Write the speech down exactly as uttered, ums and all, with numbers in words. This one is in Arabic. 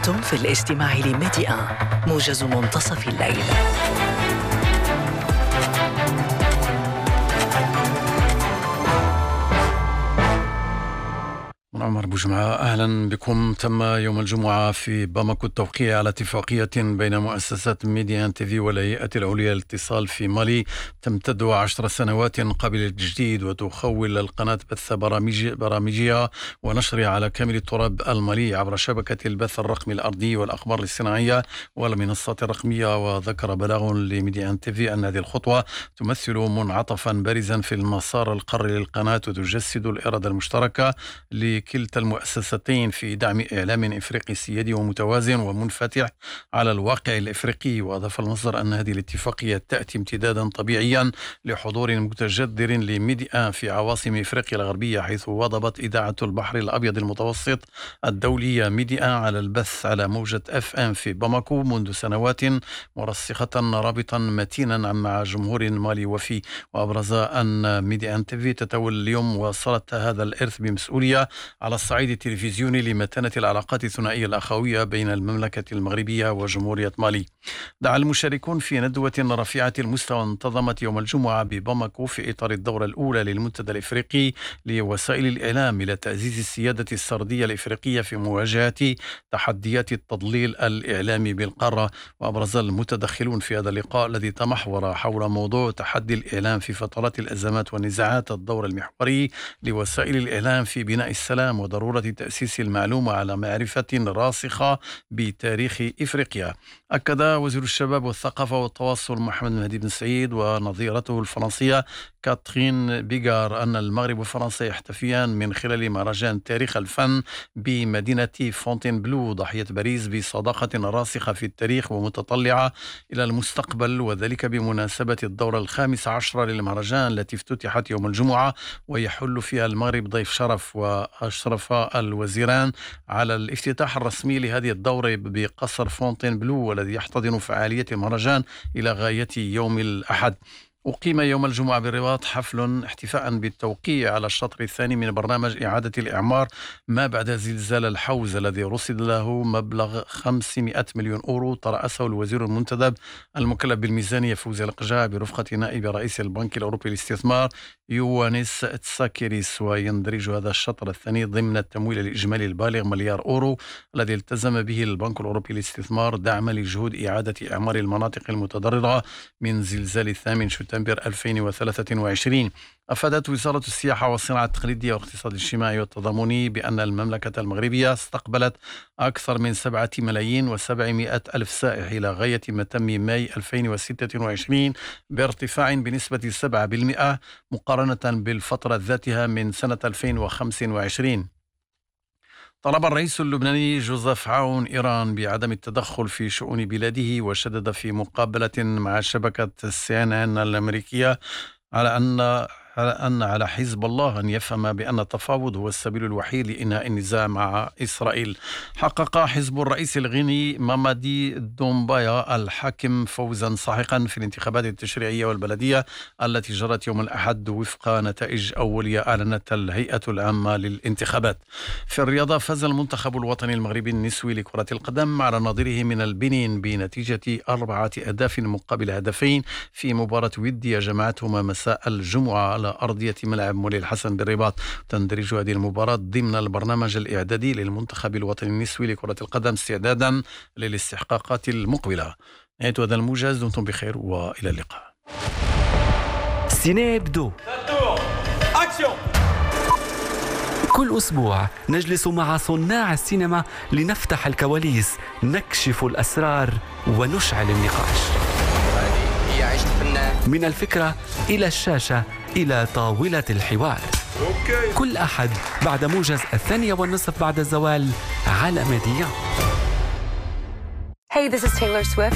أنتم في الاستماع لميديا موجز منتصف الليل. عمر بوجمعة، أهلا بكم. تم يوم الجمعة في باماكو التوقيع على اتفاقية بين مؤسسات ميديا تي في والهيئة العليا للاتصال في مالي تمتد عشر سنوات قبل التجديد، وتخول القناة بث برامج برامجها ونشرها على كامل التراب المالي عبر شبكة البث الرقمي الأرضي والأخبار الاصطناعية والمنصات الرقمية. وذكر بلاغ لميديا تي في أن هذه الخطوة تمثل منعطفا بارزا في المسار القاري للقناة، وتجسد الإرادة المشتركة لكلتا المؤسستين في دعم إعلام إفريقي سيادي ومتوازن ومنفتح على الواقع الإفريقي. وأضاف المصدر أن هذه الاتفاقية تأتي امتدادا طبيعيا لحضور متجدر لميديا في عواصم إفريقيا الغربية، حيث واظبت إذاعة البحر الأبيض المتوسط الدولية ميديا على البث على موجة اف ام في باماكو منذ سنوات، مرسخة رابطا متينا مع جمهور مالي وفي. وأبرز أن ميديا تي في تتولى اليوم وصلت هذا الإرث بمسؤولية على الصعيد التلفزيوني لمتانة العلاقات الثنائية الأخوية بين المملكة المغربية وجمهورية مالي. دعا المشاركون في ندوة رفيعة المستوى انتظمت يوم الجمعة بباماكو في إطار الدورة الأولى للمنتدى الإفريقي لوسائل الإعلام إلى تعزيز السيادة السردية الإفريقية في مواجهة تحديات التضليل الإعلامي بالقارة. وأبرز المتدخلون في هذا اللقاء الذي تمحور حول موضوع تحدي الإعلام في فترات الأزمات والنزاعات الدور المحوري لوسائل الإعلام في بناء السلام وضرورة تأسيس المعلومة على معرفة راسخة بتاريخ إفريقيا. أكد وزير الشباب والثقافة والتواصل محمد مهدي بن سعيد ونظيرته الفرنسية كاترين بيغار أن المغرب وفرنسا يحتفيان من خلال مهرجان تاريخ الفن بمدينة فونتينبلو ضاحية باريس بصداقة راسخة في التاريخ ومتطلعة إلى المستقبل، وذلك بمناسبة الدورة الخامسة عشرة للمهرجان التي افتتحت يوم الجمعة، ويحل فيها المغرب ضيف شرف. وأشرف الوزيران على الافتتاح الرسمي لهذه الدورة بقصر فونتينبلو والذي يحتضن فعالية المهرجان إلى غاية يوم الأحد. أقيم يوم الجمعة بالرباط حفل احتفاء بالتوقيع على الشطر الثاني من برنامج إعادة الإعمار ما بعد زلزال الحوز الذي رصد له مبلغ خمسمائة مليون أورو ترأسه الوزير المنتدب المكلف بالميزانية فوزي القجاع برفقة نائب رئيس البنك الأوروبي للاستثمار يوانيس تساكيريس. ويندرج هذا الشطر الثاني ضمن التمويل الإجمالي البالغ مليار أورو الذي التزم به البنك الأوروبي للاستثمار دعما لجهود إعادة إعمار المناطق المتضررة من زلزال الثامن شتنبر ألفين وثلاثة وعشرين. أفادت وزارة السياحة والصناعة التقليدية والاقتصاد الاجتماعي والتضامني بأن المملكة المغربية استقبلت أكثر من سبعة ملايين وسبعمائة ألف سائح إلى غاية متم ماي ألفين وستة وعشرين بارتفاع بنسبة سبعة بالمئة مقارنة بالفترة ذاتها من سنة ألفين وخمسة وعشرين. طلب الرئيس اللبناني جوزيف عون إيران بعدم التدخل في شؤون بلاده، وشدد في مقابلة مع شبكة سي إن إن الأمريكية على أن على أن على حزب الله أن يفهم بأن التفاوض هو السبيل الوحيد لإنهاء النزاع مع إسرائيل. حقق حزب الرئيس الغيني مامادي دومبايا الحاكم فوزا ساحقا في الانتخابات التشريعية والبلدية التي جرت يوم الأحد وفق نتائج أولية أعلنت الهيئة العامة للانتخابات. في الرياضة، فاز المنتخب الوطني المغربي النسوي لكرة القدم على نظيره من البنين بنتيجة أربعة أهداف مقابل هدفين في مباراة ودية جمعتهما مساء الجمعة على أرضية ملعب مولاي الحسن بالرباط. تندرج هذه المباراة ضمن البرنامج الإعدادي للمنتخب الوطني النسوي لكرة القدم استعدادا للاستحقاقات المقبلة. نهاية هذا الموجز، دمتم بخير وإلى اللقاء. سيني إبدو. كل أسبوع نجلس مع صناع السينما لنفتح الكواليس، نكشف الأسرار ونشعل النقاش. من الفكرة إلى الشاشة إلى طاولة الحوار. كل أحد بعد موجز الثانية والنصف بعد الزوال على ميديا. Hey, this is Taylor Swift.